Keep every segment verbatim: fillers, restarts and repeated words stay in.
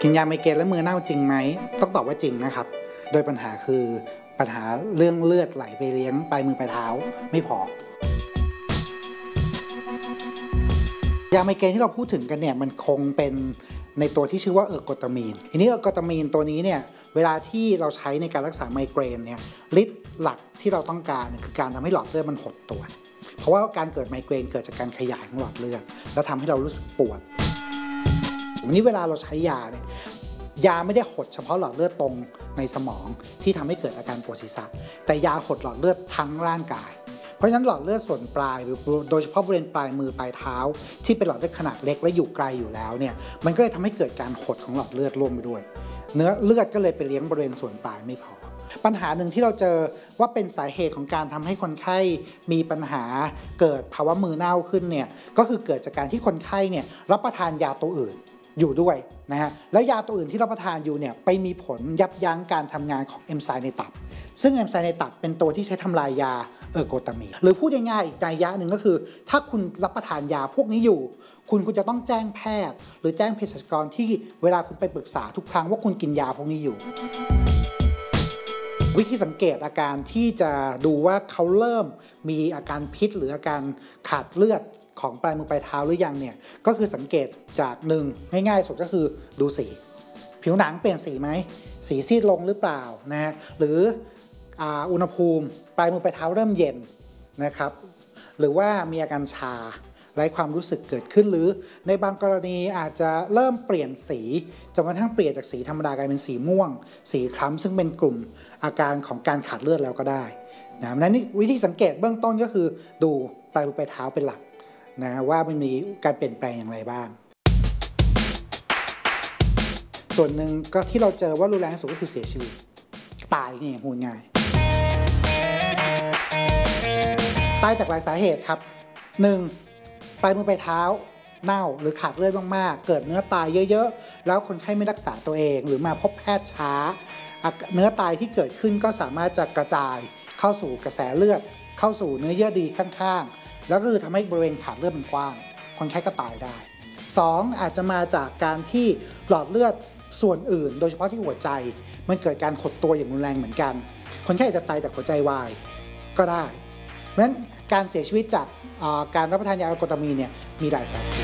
กินยาไมเกรนแล้วมือเน่าจริงไหมต้องตอบว่าจริงนะครับโดยปัญหาคือปัญหาเรื่องเลือดไหลไปเลี้ยงปลายมือปลายเท้าไม่พอยาไมเกรนที่เราพูดถึงกันเนี่ยมันคงเป็นในตัวที่ชื่อว่าเออร์โกตามีนทีนี้เออร์โกตามีนตัวนี้เนี่ยเวลาที่เราใช้ในการรักษาไมเกรนเนี่ยฤทธิ์หลักที่เราต้องการคือการทำให้หลอดเลือดมันหดตัวเพราะว่าการเกิดไมเกรนเกิดจากการขยายของหลอดเลือดแล้วทำให้เรารู้สึกปวดวันนี้เวลาเราใช้ยาเนี่ยยาไม่ได้หดเฉพาะหลอดเลือดตรงในสมองที่ทำให้เกิดอาการปวดศีรษะแต่ยาหดหลอดเลือดทั้งร่างกายเพราะฉะนั้นหลอดเลือดส่วนปลายหรือโดยเฉพาะบริเวณปลายมือปลายเท้าที่เป็นหลอดเลือดขนาดเล็กและอยู่ไกลอยู่แล้วเนี่ยมันก็เลยทำให้เกิดการหดของหลอดเลือดร่วมไปด้วยเนื้อเลือดก็เลยไปเลี้ยงบริเวณส่วนปลายไม่พอปัญหาหนึ่งที่เราเจอว่าเป็นสาเหตุของการทำให้คนไข้มีปัญหาเกิดภาวะมือเน่าขึ้นเนี่ยก็คือเกิดจากการที่คนไข้เนี่ยรับประทานยาตัวอื่นอยู่ด้วยนะฮะแล้วยาตัวอื่นที่รับประทานอยู่เนี่ยไปมีผลยับยั้งการทำงานของเอนไซม์ในตับซึ่งเอนไซม์ในตับเป็นตัวที่ใช้ทำลายยาเออร์โกตามีนหรือพูดง่ายๆอีกนัยยะหนึ่งก็คือถ้าคุณรับประทานยาพวกนี้อยู่คุณคุณจะต้องแจ้งแพทย์หรือแจ้งเภสัชกรที่เวลาคุณไปปรึกษาทุกครั้งว่าคุณกินยาพวกนี้อยู่วิธีสังเกตอาการที่จะดูว่าเขาเริ่มมีอาการพิษหรืออาการขาดเลือดของปลายมือปลายเท้าหรือยังเนี่ยก็คือสังเกตจากหนึ่งง่ายๆสุดก็คือดูสีผิวหนังเปลี่ยนสีไหมสีซีดลงหรือเปล่านะฮะหรืออุณหภูมิปลายมือปลายเท้าเริ่มเย็นนะครับหรือว่ามีอาการชาไร้ความรู้สึกเกิดขึ้นหรือในบางกรณีอาจจะเริ่มเปลี่ยนสีจนกระทั่งเปลี่ยนจากสีธรรมดากลายเป็นสีม่วงสีคล้ำซึ่งเป็นกลุ่มอาการของการขาดเลือดแล้วก็ได้นะนั้นวิธีสังเกตเบื้องต้นก็คือดูปลายมือปลายเท้าเป็นหลักนะว่ามันมีการเปลี่ยนแปลงอย่างไรบ้างส่วนหนึ่งก็ที่เราเจอว่ารุนแรงที่สุดก็คือเสียชีวิตตายนี่พูดง่ายตายจากหลายสาเหตุครับหนึ่งปลายมือปลายเท้าเน่าหรือขาดเลือดมากๆเกิดเนื้อตายเยอะๆแล้วคนไข้ไม่รักษาตัวเองหรือมาพบแพทย์ช้าเนื้อตายที่เกิดขึ้นก็สามารถจะกระจายเข้าสู่กระแสเลือดเข้าสู่เนื้อเยื่อดีข้างๆแล้วก็คือทำให้บริเวณขาดเลือดมันกว้างคนไข้ก็ตายได้สองอาจจะมาจากการที่หลอดเลือดส่วนอื่นโดยเฉพาะที่หัวใจมันเกิดการหดตัวอย่างรุนแรงเหมือนกันคนไข้อาจจะตายจากหัวใจวายก็ได้เพราะฉะนั้นการเสียชีวิตจากการรับประทานยาเออร์โกตามีนเนี่ยมีหลายสาเหตุ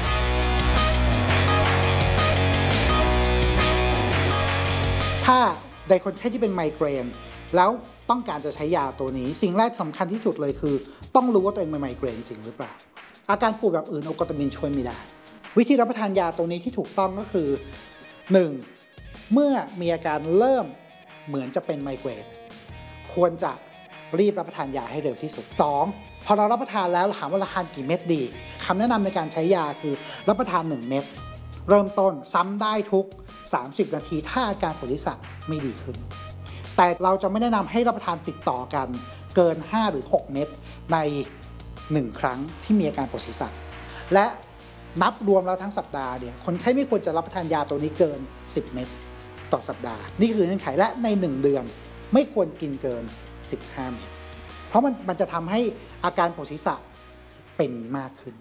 ถ้าในคนไข้ที่เป็นไมเกรนแล้วต้องการจะใช้ยาตัวนี้สิ่งแรกสำคัญที่สุดเลยคือต้องรู้ว่าตัวเองเป็นไมเกรนจริงหรือเปล่าอาการปวดแบบอื่นเออร์โกตามีนช่วยไม่ได้วิธีรับประทานยาตัวนี้ที่ถูกต้องก็คือหนึ่งเมื่อมีอาการเริ่มเหมือนจะเป็นไมเกรนควรจะรีบรับประทานยาให้เร็วที่สุดสองพอเรารับประทานแล้วถามว่ารับประทานกี่เม็ดดีคำแนะนำในการใช้ยาคือรับประทานหนึ่งเม็ดเริ่มต้นซ้ำได้ทุกสามสิบนาทีถ้าอาการปวดศีรษะไม่ดีขึ้นแต่เราจะไม่แนะนำให้รับประทานติดต่อกันเกินห้าหรือหกเม็ดในหนึ่งครั้งที่มีอาการปวดศีรษะและนับรวมแล้วทั้งสัปดาห์เนี่ยคนไข้ไม่ควรจะรับประทานยาตัวนี้เกินสิบเม็ดต่อสัปดาห์นี่คือเงื่อนไขและในหนึ่งเดือนไม่ควรกินเกินสิบห้าเม็ดเพราะมันมันจะทำให้อาการปวดศีรษะเป็นมากขึ้น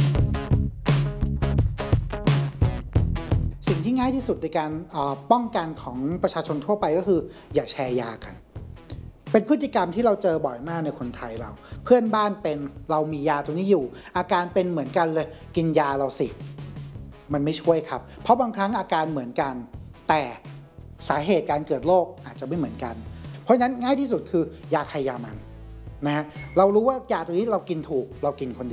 สิ่งที่ง่ายที่สุดในการป้องกันของประชาชนทั่วไปก็คืออย่าแชร์ยากันเป็นพฤติกรรมที่เราเจอบ่อยมากในคนไทยเราเพื่อนบ้านเป็นเรามียาตัวนี้อยู่อาการเป็นเหมือนกันเลยกินยาเราสิมันไม่ช่วยครับเพราะบางครั้งอาการเหมือนกันแต่สาเหตุการเกิดโรคอาจจะไม่เหมือนกันเพราะฉะนั้นง่ายที่สุดคือยาใครยามันนะฮะเรารู้ว่ายาตัวนี้เรากินถูกเรากินคนเดียว